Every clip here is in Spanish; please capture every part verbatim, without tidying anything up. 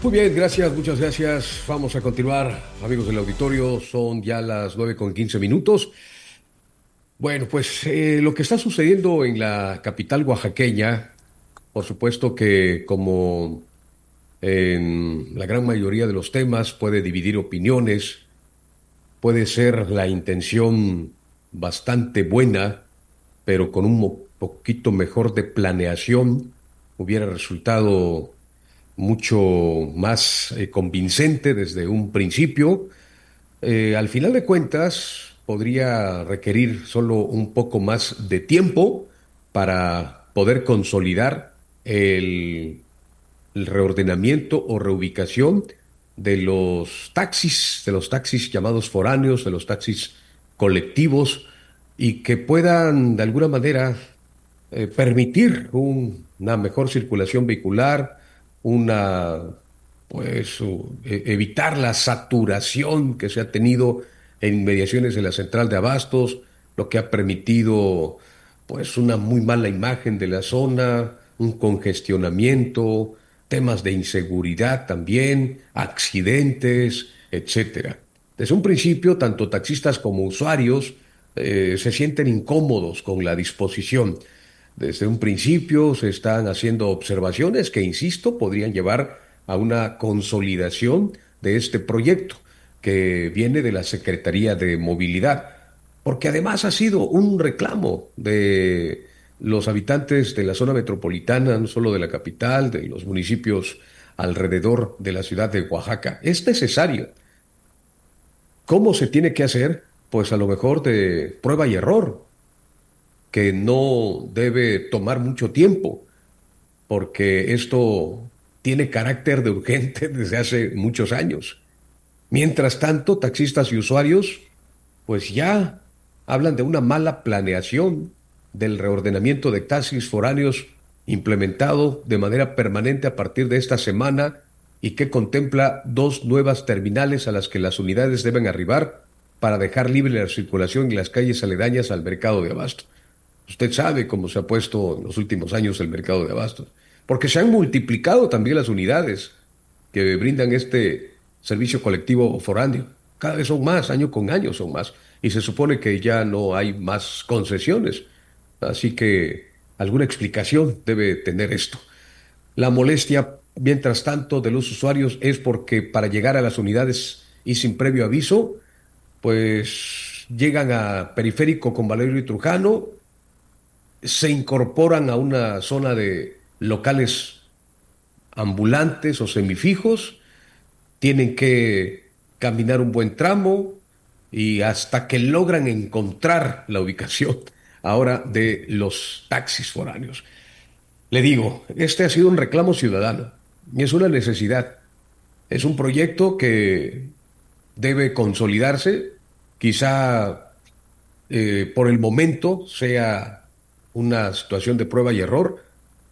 Muy bien, gracias, muchas gracias. Vamos a continuar, amigos del auditorio. Son ya las nueve con quince minutos. Bueno, pues eh, lo que está sucediendo en la capital oaxaqueña, por supuesto que como en la gran mayoría de los temas puede dividir opiniones, puede ser la intención bastante buena, pero con un mo- poquito mejor de planeación hubiera resultado mucho más eh, convincente desde un principio. Eh, al final de cuentas, podría requerir solo un poco más de tiempo para poder consolidar el, el reordenamiento o reubicación de los taxis, de los taxis llamados foráneos, de los taxis colectivos, y que puedan de alguna manera eh, permitir un- una mejor circulación vehicular, una, pues, u- e- evitar la saturación que se ha tenido en inmediaciones de la central de abastos, lo que ha permitido, pues, una muy mala imagen de la zona, un congestionamiento, temas de inseguridad también, accidentes, etcétera. Desde un principio, tanto taxistas como usuarios eh, se sienten incómodos con la disposición. Desde un principio se están haciendo observaciones que, insisto, podrían llevar a una consolidación de este proyecto que viene de la Secretaría de Movilidad, porque además ha sido un reclamo de los habitantes de la zona metropolitana, no solo de la capital, de los municipios alrededor de la ciudad de Oaxaca. Es necesario. ¿Cómo se tiene que hacer? Pues a lo mejor de prueba y error, que no debe tomar mucho tiempo, porque esto tiene carácter de urgente desde hace muchos años. Mientras tanto, taxistas y usuarios, pues ya hablan de una mala planeación del reordenamiento de taxis foráneos implementado de manera permanente a partir de esta semana y que contempla dos nuevas terminales a las que las unidades deben arribar para dejar libre la circulación en las calles aledañas al mercado de abasto. Usted sabe cómo se ha puesto en los últimos años el mercado de abastos, porque se han multiplicado también las unidades que brindan este servicio colectivo foráneo. Cada vez son más, año con año son más, y se supone que ya no hay más concesiones. Así que alguna explicación debe tener esto. La molestia, mientras tanto, de los usuarios es porque para llegar a las unidades y sin previo aviso, pues llegan a Periférico con Valerio y Trujano, se incorporan a una zona de locales ambulantes o semifijos, tienen que caminar un buen tramo y hasta que logran encontrar la ubicación ahora de los taxis foráneos. Le digo, este ha sido un reclamo ciudadano y es una necesidad. Es un proyecto que debe consolidarse, quizá eh, por el momento sea una situación de prueba y error,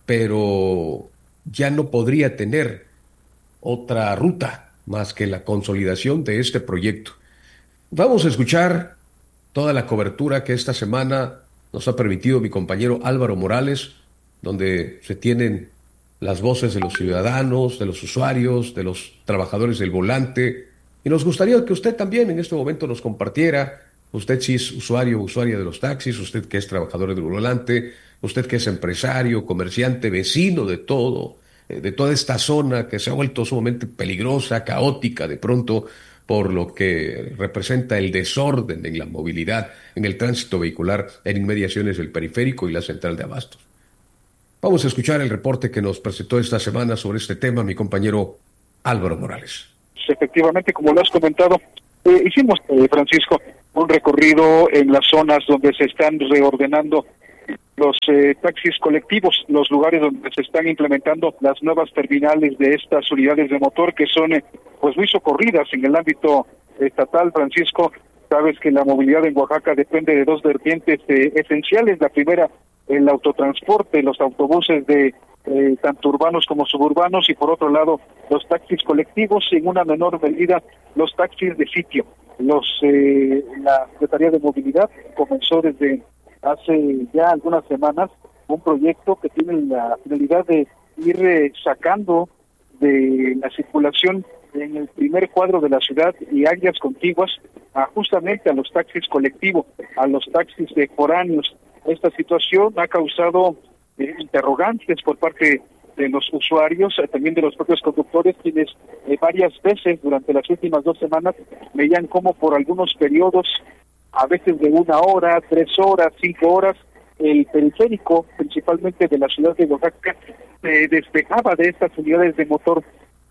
pero ya no podría tener otra ruta más que la consolidación de este proyecto. Vamos a escuchar toda la cobertura que esta semana nos ha permitido mi compañero Álvaro Morales, donde se tienen las voces de los ciudadanos, de los usuarios, de los trabajadores del volante. Y nos gustaría que usted también en este momento nos compartiera, usted si es usuario o usuaria de los taxis, usted que es trabajador del volante, usted que es empresario, comerciante, vecino de todo, eh, de toda esta zona que se ha vuelto sumamente peligrosa, caótica de pronto, por lo que representa el desorden en la movilidad, en el tránsito vehicular en inmediaciones del periférico y la central de abastos. Vamos a escuchar el reporte que nos presentó esta semana sobre este tema mi compañero Álvaro Morales. Efectivamente, como lo has comentado, eh, hicimos, eh, Francisco, un recorrido en las zonas donde se están reordenando los eh, taxis colectivos, los lugares donde se están implementando las nuevas terminales de estas unidades de motor que son eh, pues muy socorridas en el ámbito estatal. Francisco, sabes que la movilidad en Oaxaca depende de dos vertientes eh, esenciales. La primera, el autotransporte, los autobuses de eh, tanto urbanos como suburbanos, y por otro lado los taxis colectivos y en una menor medida los taxis de sitio. Los eh, la Secretaría de Movilidad comenzó desde hace ya algunas semanas un proyecto que tiene la finalidad de ir eh, sacando de la circulación en el primer cuadro de la ciudad y áreas contiguas a justamente a los taxis colectivos, a los taxis de foráneos. Esta situación ha causado eh, interrogantes por parte de los usuarios, eh, también de los propios conductores, quienes eh, varias veces durante las últimas dos semanas veían cómo por algunos periodos, a veces de una hora, tres horas, cinco horas, el periférico, principalmente de la ciudad de Oaxaca, se despejaba de estas unidades de motor.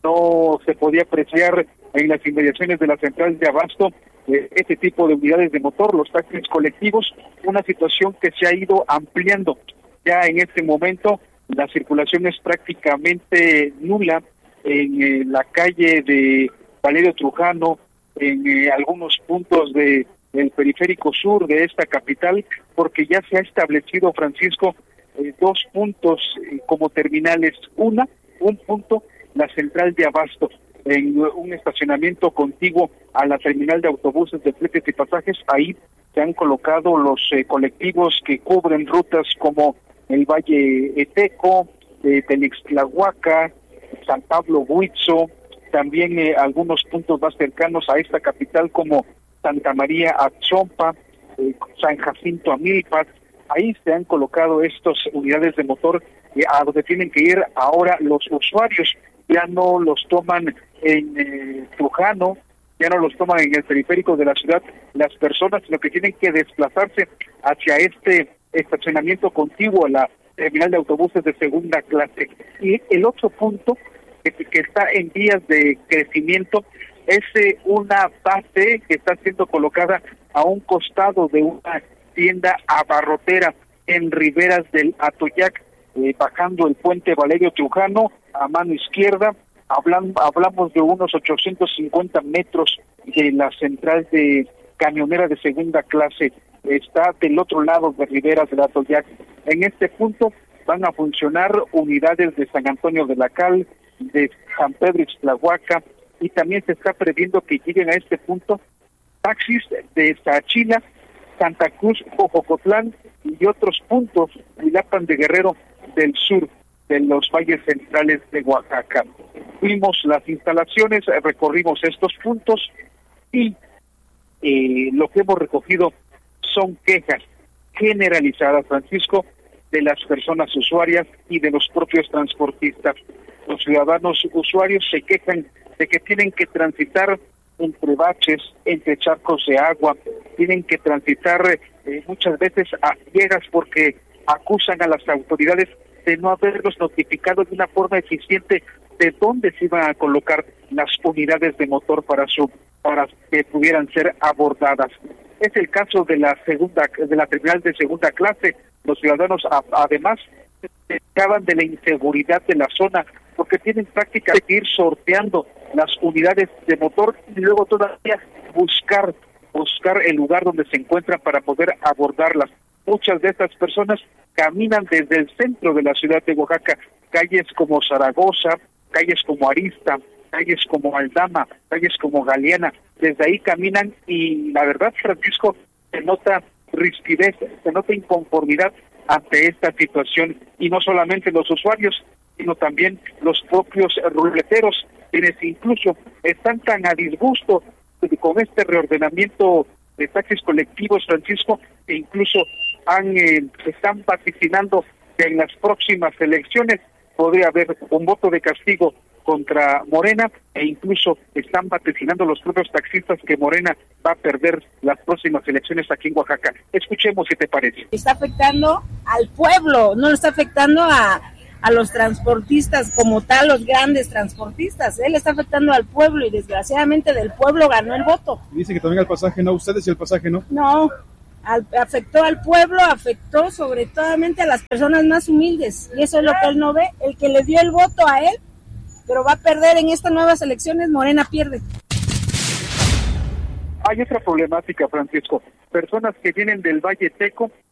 No se podía apreciar en las inmediaciones de la central de abasto eh, este tipo de unidades de motor, los taxis colectivos, una situación que se ha ido ampliando. Ya en este momento la circulación es prácticamente nula en eh, la calle de Valerio Trujano, en eh, algunos puntos de el periférico sur de esta capital, porque ya se ha establecido, Francisco, eh, dos puntos eh, como terminales. Una, un punto, la central de abasto, en un estacionamiento contiguo a la terminal de autobuses de fletes y pasajes. Ahí se han colocado los eh, colectivos que cubren rutas como el Valle Eteco, eh, Telixtlahuaca, San Pablo Huitzo, también eh, algunos puntos más cercanos a esta capital como Santa María Atzompa, eh, San Jacinto Amilpas. Ahí se han colocado estas unidades de motor eh, a donde tienen que ir ahora los usuarios. Ya no los toman en eh, Trujano, ya no los toman en el periférico de la ciudad las personas, sino que tienen que desplazarse hacia este estacionamiento contiguo a la terminal de autobuses de segunda clase. Y el otro punto que, que está en vías de crecimiento es eh, una base que está siendo colocada a un costado de una tienda abarrotera en Riberas del Atoyac, eh, bajando el puente Valerio Trujano a mano izquierda. Hablan, hablamos de unos ochocientos cincuenta metros de la central de camionera de segunda clase. Está del otro lado de Riberas del Atoyac. En este punto van a funcionar unidades de San Antonio de la Cal, de San Pedro Ixtlahuaca, y también se está previendo que lleguen a este punto taxis de Sachila, Santa Cruz, Jojocotlán y otros puntos, Huilapan de Guerrero del sur de los valles centrales de Oaxaca. Fuimos las instalaciones, recorrimos estos puntos y eh, lo que hemos recogido son quejas generalizadas, Francisco, de las personas usuarias y de los propios transportistas. Los ciudadanos usuarios se quejan de que tienen que transitar entre baches, entre charcos de agua, tienen que transitar eh, muchas veces a ciegas porque acusan a las autoridades de no haberlos notificado de una forma eficiente de dónde se iban a colocar las unidades de motor para su para que pudieran ser abordadas. Es el caso de la segunda de la terminal de segunda clase. Los ciudadanos a, además se quejaban de la inseguridad de la zona porque tienen prácticamente que ir sorteando las unidades de motor y luego todavía buscar buscar el lugar donde se encuentran para poder abordarlas. Muchas de estas personas caminan desde el centro de la ciudad de Oaxaca, calles como Zaragoza, calles como Arista, calles como Aldama, calles como Galeana, desde ahí caminan y la verdad, Francisco, se nota rispidez, se nota inconformidad ante esta situación, y no solamente los usuarios, sino también los propios ruleteros, quienes incluso están tan a disgusto con este reordenamiento de taxis colectivos, Francisco, que incluso han eh, están vaticinando que en las próximas elecciones podría haber un voto de castigo contra Morena, e incluso están vaticinando los propios taxistas que Morena va a perder las próximas elecciones aquí en Oaxaca. Escuchemos si te parece. Está afectando al pueblo, no lo está afectando a, a los transportistas como tal, los grandes transportistas. Él está afectando al pueblo y desgraciadamente del pueblo ganó el voto. Dice que también al pasaje no, ustedes y el pasaje no. No, al, afectó al pueblo, afectó sobre todo a las personas más humildes, y eso es lo que él no ve. El que le dio el voto a él, pero va a perder en estas nuevas elecciones, Morena pierde. Hay otra problemática, Francisco. Personas que vienen del Valle Teco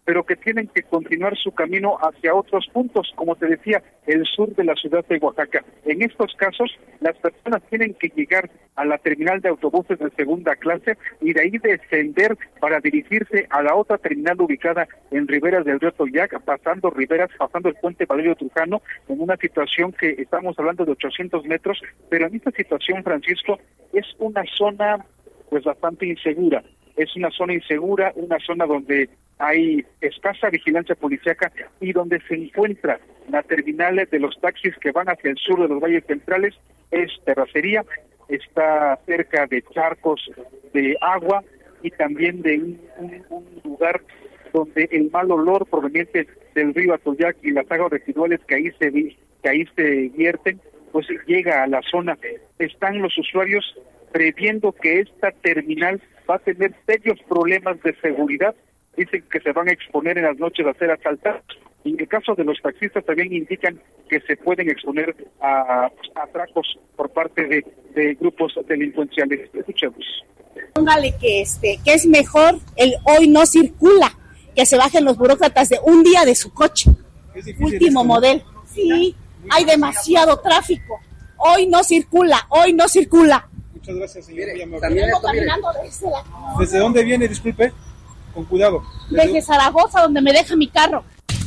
pero que tienen que continuar su camino hacia otros puntos, como te decía, el sur de la ciudad de Oaxaca. En estos casos, las personas tienen que llegar a la terminal de autobuses de segunda clase y de ahí descender para dirigirse a la otra terminal ubicada en Riberas del Río Toyac, pasando Riberas, pasando el puente Valerio Trujano, en una situación que estamos hablando de ochocientos metros, pero en esta situación, Francisco, es una zona pues bastante insegura. Es una zona insegura, una zona donde hay escasa vigilancia policíaca y donde se encuentra la terminal de los taxis que van hacia el sur de los valles centrales. Es terracería, está cerca de charcos de agua y también de un, un, un lugar donde el mal olor proveniente del río Atoyac y las aguas residuales que ahí se que ahí se vierten, pues llega a la zona. Están los usuarios previendo que esta terminal va a tener serios problemas de seguridad. Dicen que se van a exponer en las noches a ser asaltados. Y en el caso de los taxistas también indican que se pueden exponer a, a atracos por parte de, de grupos delincuenciales. Escuchemos. Póngale que este que es mejor el hoy no circula, que se bajen los burócratas de un día de su coche. Último modelo. Sí, hay demasiado tráfico. Hoy no circula, hoy no circula. Muchas gracias, señor. Mire, también esto, caminando desde, la... ¿Desde dónde viene? Disculpe. Con cuidado. Desde, desde Zaragoza, donde me deja mi carro.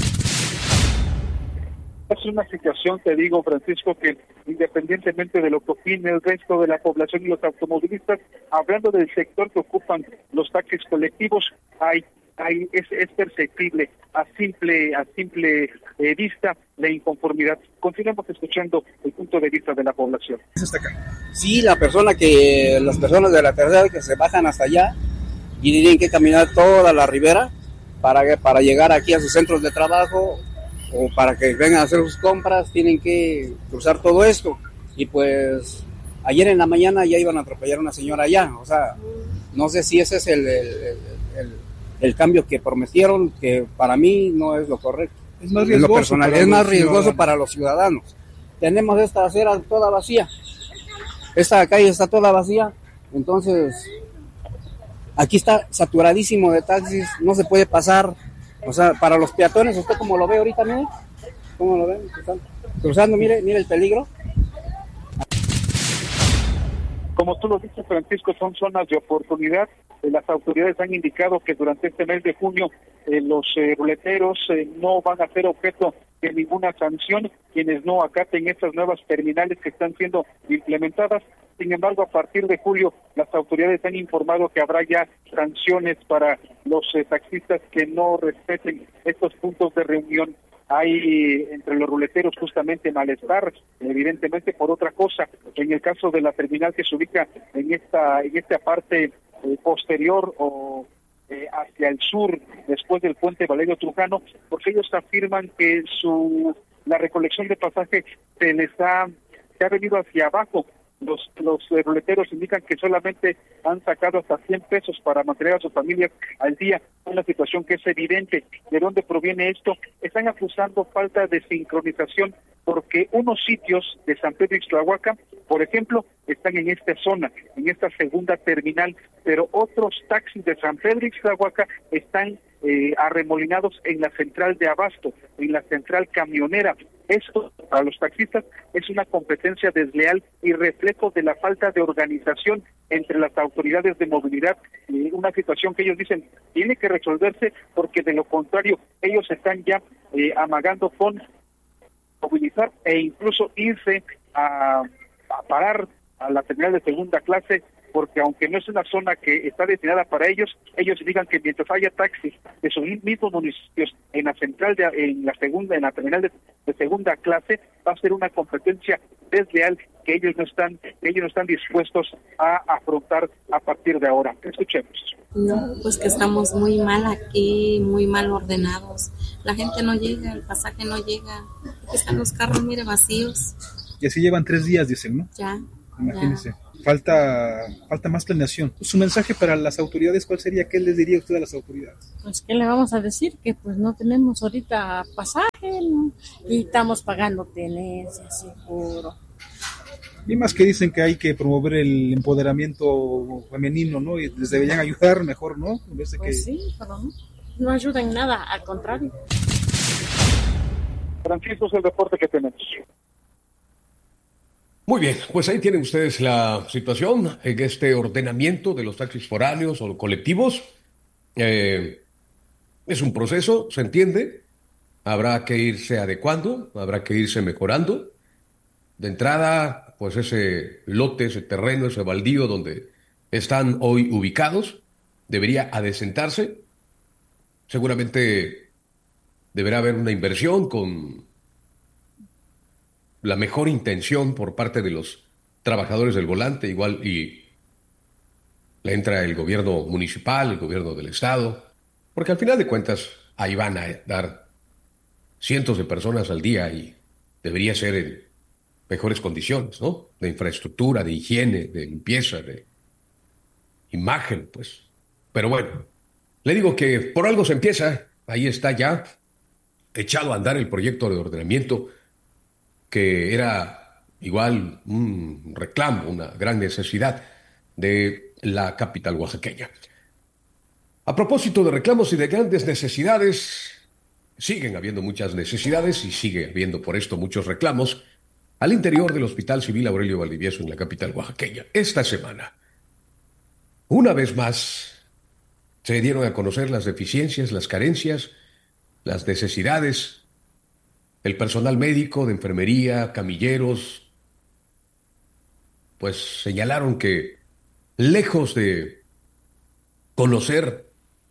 Es una situación, te digo, Francisco, que independientemente de lo que opine el resto de la población y los automovilistas, hablando del sector que ocupan los taxis colectivos, hay, hay es, es perceptible a simple a simple eh, vista la inconformidad. Continuamos escuchando el punto de vista de la población. Sí, la persona que las personas de la tercera que se bajan hasta allá y tienen que caminar toda la ribera para para llegar aquí a sus centros de trabajo o para que vengan a hacer sus compras, tienen que cruzar todo esto. Y pues ayer en la mañana ya iban a atropellar a una señora allá, o sea, no sé si ese es el, el, el, el cambio que prometieron, que para mí no es lo correcto. Es más riesgoso, en lo personal, es más riesgoso para los ciudadanos. Tenemos esta acera toda vacía, esta calle está toda vacía, entonces aquí está saturadísimo de taxis, no se puede pasar. O sea, para los peatones, usted como lo ve ahorita, mire, ¿cómo lo ven? Están cruzando, mire, mire el peligro. Como tú lo dices, Francisco, son zonas de oportunidad. Eh, las autoridades han indicado que durante este mes de junio eh, los eh, ruleteros eh, no van a ser objeto de ninguna sanción quienes no acaten estas nuevas terminales que están siendo implementadas. Sin embargo, a partir de julio, las autoridades han informado que habrá ya sanciones para los eh, taxistas que no respeten estos puntos de reunión. Hay entre los ruleteros justamente malestar, evidentemente por otra cosa. En el caso de la terminal que se ubica en esta en esta parte eh, posterior o eh, hacia el sur, después del puente Valerio Trujano, porque ellos afirman que su la recolección de pasaje se les ha, se ha venido hacia abajo. Los, los eh, ruleteros indican que solamente han sacado hasta cien pesos para mantener a sus familias al día, una situación que es evidente. ¿De dónde proviene esto? Están acusando falta de sincronización porque unos sitios de San Pedro Ixtlahuaca, por ejemplo, están en esta zona, en esta segunda terminal, pero otros taxis de San Pedro Ixtlahuaca están eh, arremolinados en la central de Abasto, en la central camionera. Esto, para los taxistas, es una competencia desleal y reflejo de la falta de organización entre las autoridades de movilidad, eh, una situación que ellos dicen tiene que resolverse porque de lo contrario ellos están ya eh, amagando con movilizar e incluso irse a, a parar a la terminal de segunda clase, porque aunque no es una zona que está destinada para ellos, ellos digan que mientras haya taxis de sus mismos municipios en la central de, en la segunda, en la terminal de, de segunda clase, va a ser una competencia desleal que ellos no están, que ellos no están dispuestos a afrontar a partir de ahora. Escuchemos. No, pues que estamos muy mal aquí, muy mal ordenados. La gente no llega, el pasaje no llega, están los carros, mire, vacíos. Y así llevan tres días, dicen, ¿no? Ya. Imagínense. Ya. Falta, falta más planeación. Su mensaje para las autoridades, ¿cuál sería? ¿Qué les diría usted a las autoridades? Pues, ¿qué le vamos a decir? Que pues no tenemos ahorita pasaje, ¿no? Y estamos pagando tenencia, seguro. Y más que dicen que hay que promover el empoderamiento femenino, ¿no? Y les deberían ayudar mejor, ¿no? En vez de pues que... sí, pero no. no ayuda en nada, al contrario. Francisco, es el reporte que tenemos. Muy bien, pues ahí tienen ustedes la situación en este ordenamiento de los taxis foráneos o colectivos. Eh, es un proceso, se entiende. Habrá que irse adecuando, habrá que irse mejorando. De entrada, pues ese lote, ese terreno, ese baldío donde están hoy ubicados, debería adecentarse. Seguramente deberá haber una inversión con la mejor intención por parte de los trabajadores del volante, igual y le entra el gobierno municipal, el gobierno del estado, porque al final de cuentas ahí van a dar cientos de personas al día y debería ser en mejores condiciones, ¿no? De infraestructura, de higiene, de limpieza, de imagen, pues. Pero bueno, le digo que por algo se empieza, ahí está ya echado a andar el proyecto de ordenamiento que era igual un reclamo, una gran necesidad de la capital oaxaqueña. A propósito de reclamos y de grandes necesidades, siguen habiendo muchas necesidades y sigue habiendo por esto muchos reclamos al interior del Hospital Civil Aurelio Valdivieso en la capital oaxaqueña. Esta semana, una vez más, se dieron a conocer las deficiencias, las carencias, las necesidades. El personal médico, de enfermería, camilleros, pues señalaron que lejos de conocer,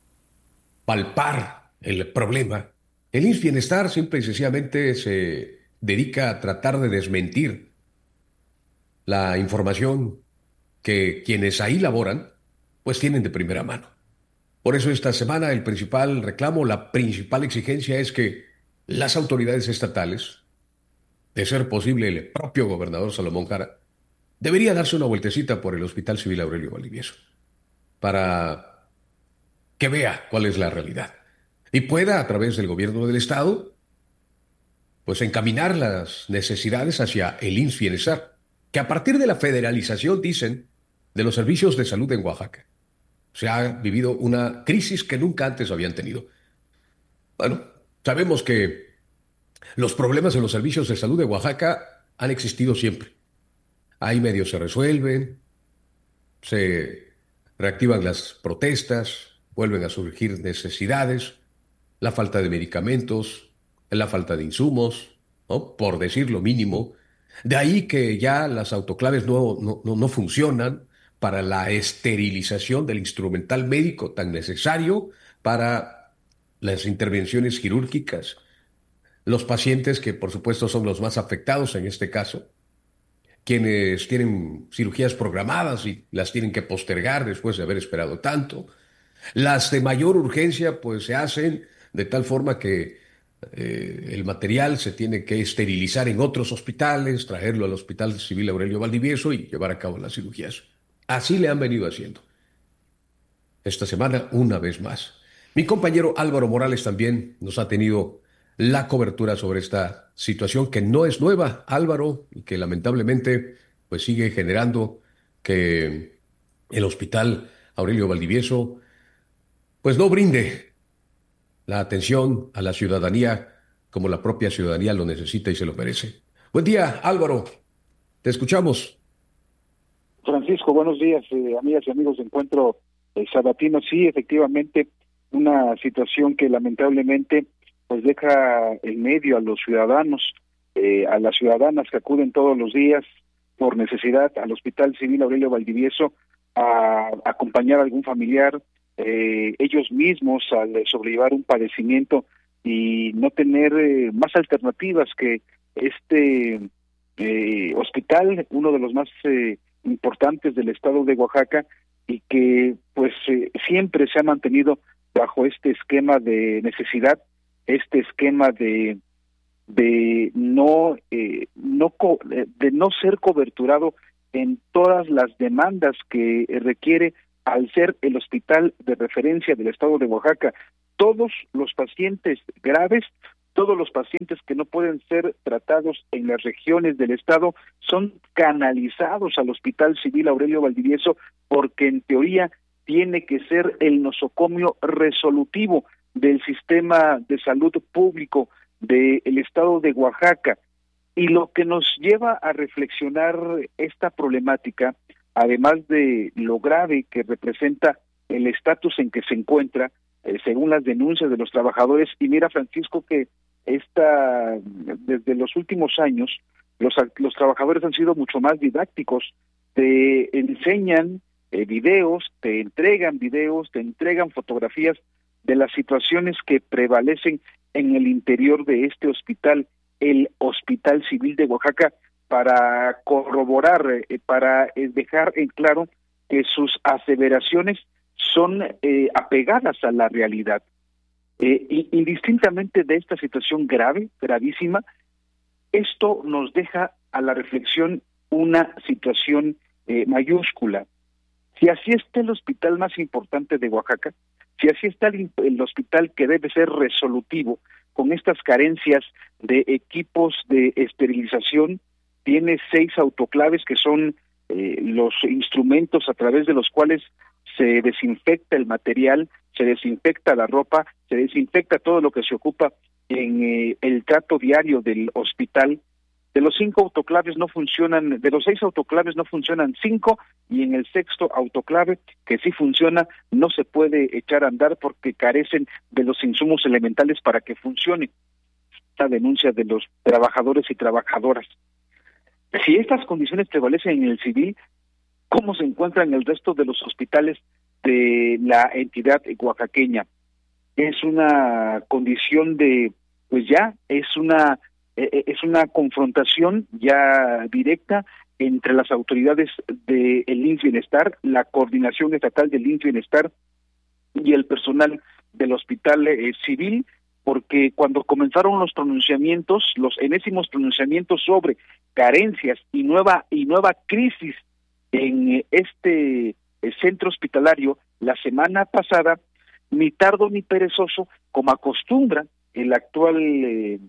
palpar el problema, el I M S S Bienestar simple y sencillamente se dedica a tratar de desmentir la información que quienes ahí laboran, pues tienen de primera mano. Por eso esta semana el principal reclamo, la principal exigencia es que las autoridades estatales, de ser posible el propio gobernador Salomón Jara, debería darse una vueltecita por el Hospital Civil Aurelio Valdivieso para que vea cuál es la realidad y pueda, a través del gobierno del estado, pues encaminar las necesidades hacia el I M S S Bienestar, que a partir de la federalización, dicen, de los servicios de salud en Oaxaca, se ha vivido una crisis que nunca antes habían tenido. Bueno, sabemos que los problemas en los servicios de salud de Oaxaca han existido siempre. Ahí medio se resuelven, se reactivan las protestas, vuelven a surgir necesidades, la falta de medicamentos, la falta de insumos, ¿no? Por decir lo mínimo. De ahí que ya las autoclaves no, no, no, no funcionan para la esterilización del instrumental médico tan necesario para las intervenciones quirúrgicas. Los pacientes, que por supuesto son los más afectados en este caso, quienes tienen cirugías programadas y las tienen que postergar después de haber esperado tanto. Las de mayor urgencia pues se hacen de tal forma que eh, el material se tiene que esterilizar en otros hospitales, traerlo al Hospital Civil Aurelio Valdivieso y llevar a cabo las cirugías. Así le han venido haciendo. Esta semana, una vez más. Mi compañero Álvaro Morales también nos ha tenido la cobertura sobre esta situación que no es nueva, Álvaro, y que lamentablemente pues sigue generando que el Hospital Aurelio Valdivieso pues no brinde la atención a la ciudadanía como la propia ciudadanía lo necesita y se lo merece. Buen día, Álvaro. Te escuchamos. Francisco, buenos días, eh, amigas y amigos de Encuentro eh, Sabatino. Sí, efectivamente, una situación que lamentablemente pues deja en medio a los ciudadanos, eh, a las ciudadanas que acuden todos los días por necesidad al Hospital Civil Aurelio Valdivieso a, a acompañar a algún familiar, eh, ellos mismos al sobrellevar un padecimiento y no tener eh, más alternativas que este eh, hospital, uno de los más eh, importantes del estado de Oaxaca, y que pues eh, siempre se ha mantenido bajo este esquema de necesidad, este esquema de de no eh, no co de no ser coberturado en todas las demandas que requiere al ser el hospital de referencia del estado de Oaxaca. Todos los pacientes graves, todos los pacientes que no pueden ser tratados en las regiones del estado son canalizados al Hospital Civil Aurelio Valdivieso, porque en teoría tiene que ser el nosocomio resolutivo del sistema de salud público del estado de Oaxaca. Y lo que nos lleva a reflexionar esta problemática, además de lo grave que representa el estatus en que se encuentra, eh, según las denuncias de los trabajadores, y mira, Francisco, que esta, desde los últimos años, los, los trabajadores han sido mucho más didácticos, te enseñan eh, videos, te entregan videos, te entregan fotografías de las situaciones que prevalecen en el interior de este hospital, el Hospital Civil de Oaxaca, para corroborar, eh, para eh, dejar en claro que sus aseveraciones son eh, apegadas a la realidad. Eh, indistintamente de esta situación grave, gravísima, esto nos deja a la reflexión una situación eh, mayúscula. Si así está el hospital más importante de Oaxaca, si así está el, el hospital que debe ser resolutivo, con estas carencias de equipos de esterilización, tiene seis autoclaves que son eh, los instrumentos a través de los cuales se desinfecta el material, se desinfecta la ropa, se desinfecta todo lo que se ocupa en eh, el trato diario del hospital. De los cinco autoclaves no funcionan, de los seis autoclaves no funcionan cinco, y en el sexto autoclave, que sí funciona, no se puede echar a andar porque carecen de los insumos elementales para que funcione. Esta denuncia de los trabajadores y trabajadoras. Si estas condiciones prevalecen en el civil, ¿cómo se encuentran en el resto de los hospitales de la entidad oaxaqueña? Es una condición de, pues ya, es una es una confrontación ya directa entre las autoridades del I M S S Bienestar, la coordinación estatal del I M S S Bienestar y el personal del hospital eh, civil, porque cuando comenzaron los pronunciamientos, los enésimos pronunciamientos sobre carencias y nueva y nueva crisis en este eh, centro hospitalario la semana pasada, ni tardo ni perezoso, como acostumbra el actual eh,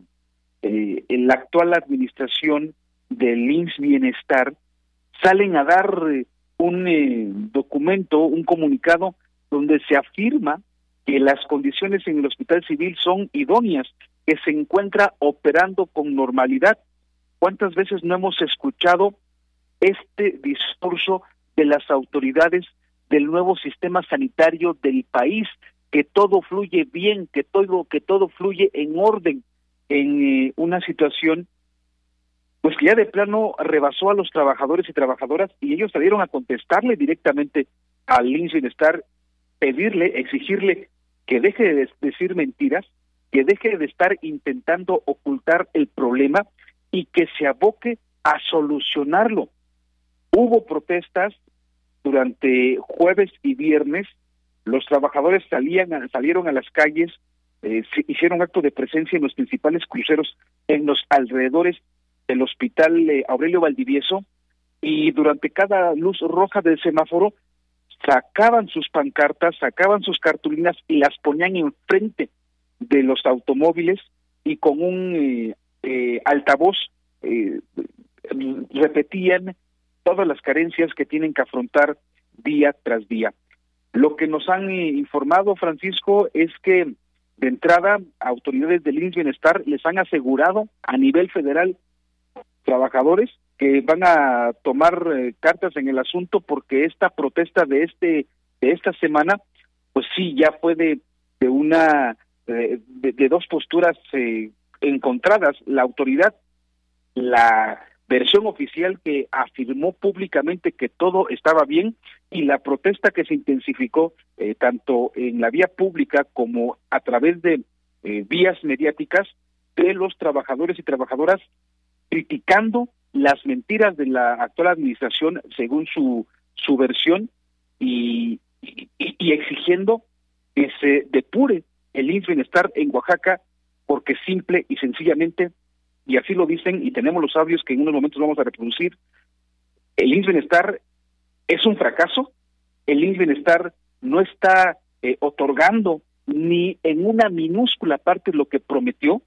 eh, la actual administración del I M S S Bienestar, salen a dar eh, un eh, documento, un comunicado donde se afirma que las condiciones en el hospital civil son idóneas, que se encuentra operando con normalidad. ¿Cuántas veces no hemos escuchado este discurso de las autoridades del nuevo sistema sanitario del país, que todo fluye bien, que todo que todo fluye en orden, en eh, una situación pues que ya de plano rebasó a los trabajadores y trabajadoras, y ellos salieron a contestarle directamente al I M S S Bienestar, pedirle, exigirle que deje de decir mentiras, que deje de estar intentando ocultar el problema y que se aboque a solucionarlo. Hubo protestas durante jueves y viernes, los trabajadores salían a, salieron a las calles, eh, hicieron acto de presencia en los principales cruceros en los alrededores del hospital eh, Aurelio Valdivieso, y durante cada luz roja del semáforo sacaban sus pancartas, sacaban sus cartulinas y las ponían enfrente de los automóviles, y con un eh, eh, altavoz eh, repetían todas las carencias que tienen que afrontar día tras día. Lo que nos han eh, informado, Francisco, es que de entrada autoridades del I M S S Bienestar les han asegurado a nivel federal trabajadores que van a tomar eh, cartas en el asunto, porque esta protesta de este de esta semana, pues sí, ya fue de, de una eh, de, de dos posturas eh, encontradas. La autoridad, la versión oficial que afirmó públicamente que todo estaba bien, y la protesta que se intensificó eh, tanto en la vía pública como a través de eh, vías mediáticas de los trabajadores y trabajadoras, criticando las mentiras de la actual administración según su su versión, y, y, y exigiendo que se depure el I M S S Bienestar en Oaxaca, porque simple y sencillamente, y así lo dicen, y tenemos los audios que en unos momentos vamos a reproducir, el I M S S Bienestar es un fracaso. El I M S S Bienestar no está eh, otorgando ni en una minúscula parte lo que prometió,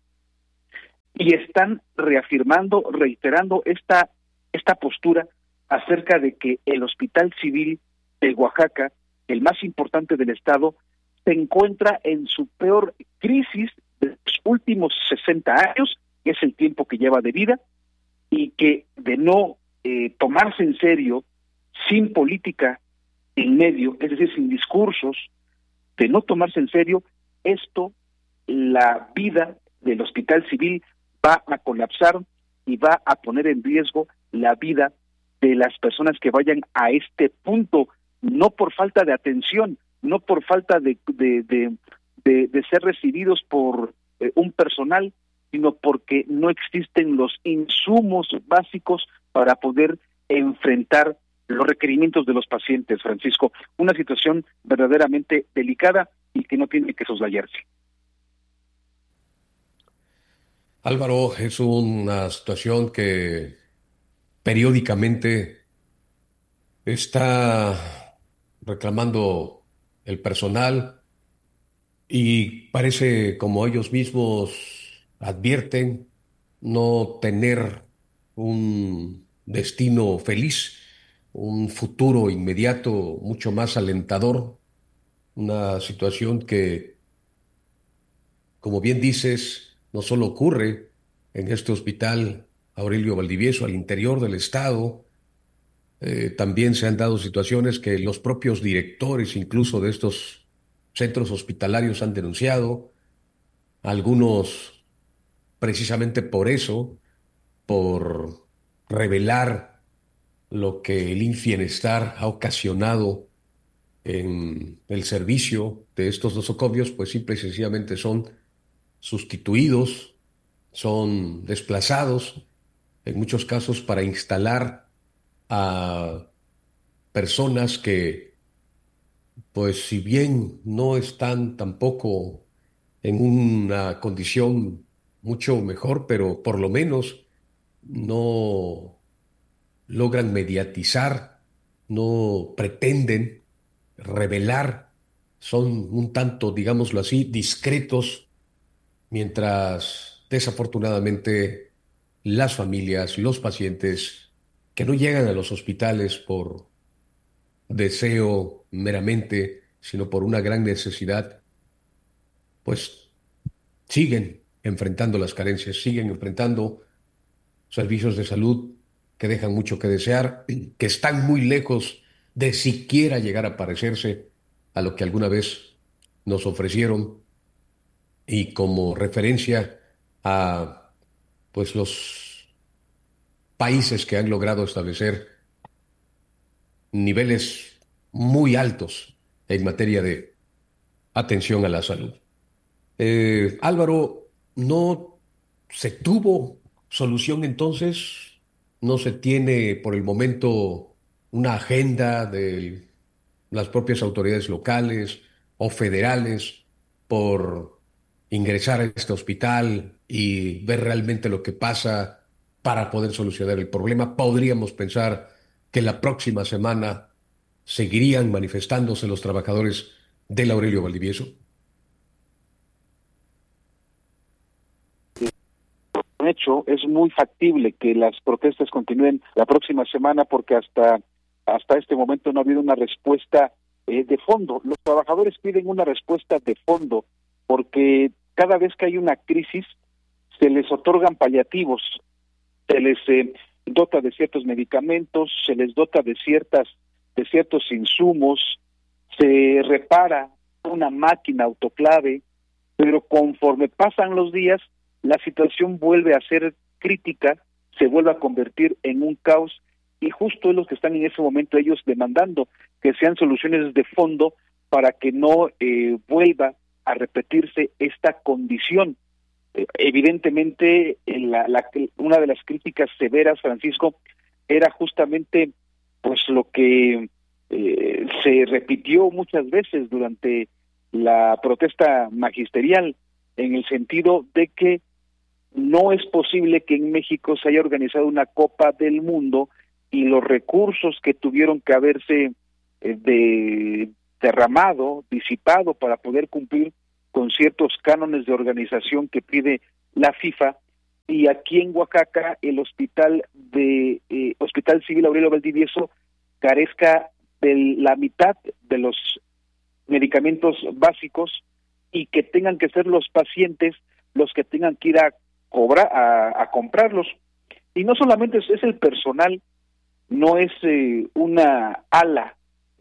y están reafirmando, reiterando esta esta postura acerca de que el Hospital Civil de Oaxaca, el más importante del estado, se encuentra en su peor crisis de los últimos sesenta años, que es el tiempo que lleva de vida, y que de no eh, tomarse en serio, sin política en medio, es decir, sin discursos, de no tomarse en serio, esto, la vida del Hospital Civil va a colapsar y va a poner en riesgo la vida de las personas que vayan a este punto, no por falta de atención, no por falta de de, de, de, de ser recibidos por eh, un personal, sino porque no existen los insumos básicos para poder enfrentar los requerimientos de los pacientes, Francisco. Una situación verdaderamente delicada y que no tiene que soslayarse. Álvaro, es una situación que periódicamente está reclamando el personal y parece, como ellos mismos advierten, no tener un destino feliz, un futuro inmediato mucho más alentador, una situación que, como bien dices, no solo ocurre en este hospital Aurelio Valdivieso, al interior del estado, eh, también se han dado situaciones que los propios directores incluso de estos centros hospitalarios han denunciado, algunos precisamente por eso, por revelar lo que el Infienestar ha ocasionado en el servicio de estos nosocomios, pues simple y sencillamente son sustituidos, son desplazados, en muchos casos para instalar a personas que, pues si bien no están tampoco en una condición mucho mejor, pero por lo menos no logran mediatizar, no pretenden revelar, son un tanto, digámoslo así, discretos, mientras desafortunadamente las familias, los pacientes que no llegan a los hospitales por deseo meramente, sino por una gran necesidad, pues siguen enfrentando las carencias, siguen enfrentando servicios de salud que dejan mucho que desear, que están muy lejos de siquiera llegar a parecerse a lo que alguna vez nos ofrecieron, y como referencia a pues los países que han logrado establecer niveles muy altos en materia de atención a la salud. Eh, Álvaro, ¿no se tuvo solución entonces? ¿No se tiene por el momento una agenda de las propias autoridades locales o federales por ingresar a este hospital y ver realmente lo que pasa para poder solucionar el problema? ¿Podríamos pensar que la próxima semana seguirían manifestándose los trabajadores del Aurelio Valdivieso? De hecho, es muy factible que las protestas continúen la próxima semana porque hasta, hasta este momento no ha habido una respuesta eh, de fondo. Los trabajadores piden una respuesta de fondo porque cada vez que hay una crisis se les otorgan paliativos, se les eh, dota de ciertos medicamentos, se les dota de ciertas de ciertos insumos, se repara una máquina autoclave, pero conforme pasan los días la situación vuelve a ser crítica, se vuelve a convertir en un caos, y justo es lo que están en ese momento ellos demandando, que sean soluciones de fondo para que no eh, vuelva a repetirse esta condición. Eh, evidentemente, la, la, una de las críticas severas, Francisco, era justamente pues lo que eh, se repitió muchas veces durante la protesta magisterial, en el sentido de que no es posible que en México se haya organizado una Copa del Mundo y los recursos que tuvieron que haberse eh, de, derramado, disipado para poder cumplir con ciertos cánones de organización que pide la FIFA, y aquí en Oaxaca el hospital de eh, Hospital Civil Aurelio Valdivieso carezca de la mitad de los medicamentos básicos y que tengan que ser los pacientes los que tengan que ir a cobrar, a, a comprarlos. Y no solamente es, es el personal, no es eh, una ala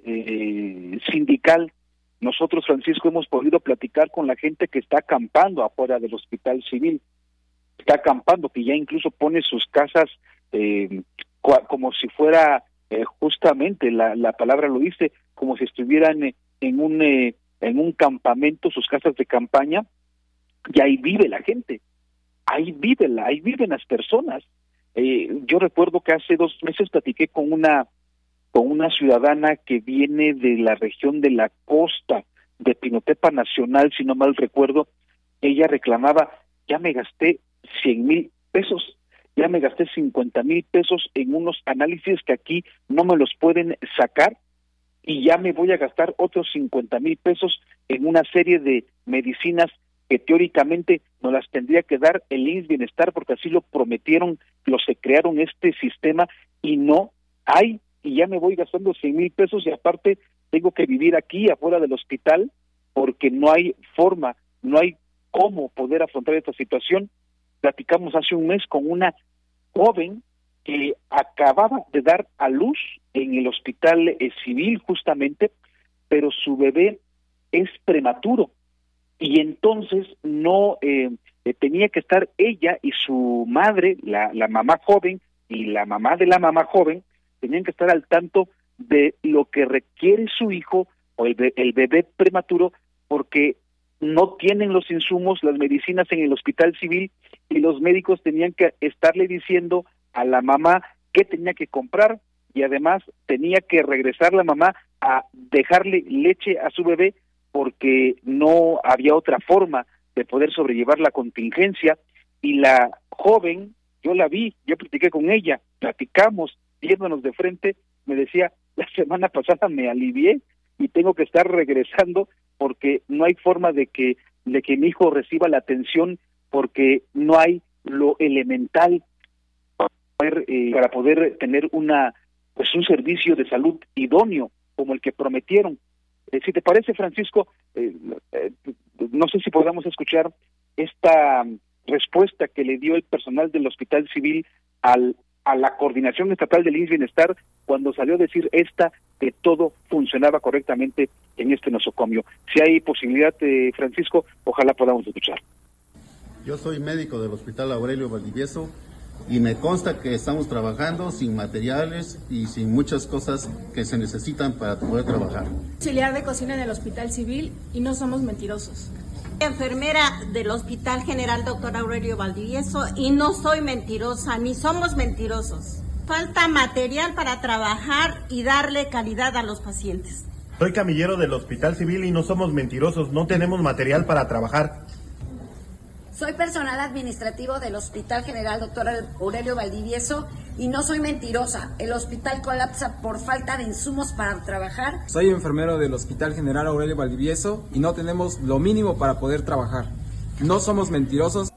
eh, sindical. Nosotros, Francisco, hemos podido platicar con la gente que está acampando afuera del Hospital Civil, está acampando, que ya incluso pone sus casas eh, como si fuera, eh, justamente, la, la palabra lo dice, como si estuvieran eh, en un eh, en un campamento, sus casas de campaña, y ahí vive la gente, ahí vive la, ahí viven las personas. Eh, yo recuerdo que hace dos meses platiqué con una con una ciudadana que viene de la región de la costa de Pinotepa Nacional, si no mal recuerdo. Ella reclamaba, ya me gasté cien mil pesos, ya me gasté cincuenta mil pesos en unos análisis que aquí no me los pueden sacar, y ya me voy a gastar otros cincuenta mil pesos en una serie de medicinas que teóricamente nos las tendría que dar el I M S S Bienestar, porque así lo prometieron los que crearon este sistema, y no hay, y ya me voy gastando cien mil pesos, y aparte tengo que vivir aquí afuera del hospital porque no hay forma, no hay cómo poder afrontar esta situación. Platicamos hace un mes con una joven que acababa de dar a luz en el hospital eh, civil justamente, pero su bebé es prematuro, y entonces no eh, eh, tenía que estar ella y su madre, la, la mamá joven y la mamá de la mamá joven, tenían que estar al tanto de lo que requiere su hijo o el, be- el bebé prematuro, porque no tienen los insumos, las medicinas en el hospital civil, y los médicos tenían que estarle diciendo a la mamá qué tenía que comprar, y además tenía que regresar la mamá a dejarle leche a su bebé porque no había otra forma de poder sobrellevar la contingencia. Y la joven, yo la vi, yo platiqué con ella, platicamos, viéndonos de frente, me decía, la semana pasada me alivié y tengo que estar regresando porque no hay forma de que, de que mi hijo reciba la atención, porque no hay lo elemental para poder, eh, para poder tener una pues un servicio de salud idóneo como el que prometieron. Eh, si te parece, Francisco, eh, eh, no sé si podamos escuchar esta respuesta que le dio el personal del Hospital Civil al a la Coordinación Estatal del I M S S Bienestar cuando salió a decir esta que todo funcionaba correctamente en este nosocomio. Si hay posibilidad, eh, Francisco, ojalá podamos escuchar. Yo soy médico del Hospital Aurelio Valdivieso y me consta que estamos trabajando sin materiales y sin muchas cosas que se necesitan para poder trabajar. Auxiliar de cocina en el Hospital Civil y no somos mentirosos. Enfermera del Hospital General Doctor Aurelio Valdivieso y no soy mentirosa, ni somos mentirosos. Falta material para trabajar y darle calidad a los pacientes. Soy camillero del Hospital Civil y no somos mentirosos, no tenemos material para trabajar. Soy personal administrativo del Hospital General Doctor Aurelio Valdivieso y no soy mentirosa. El hospital colapsa por falta de insumos para trabajar. Soy enfermero del Hospital General Aurelio Valdivieso y no tenemos lo mínimo para poder trabajar. No somos mentirosos.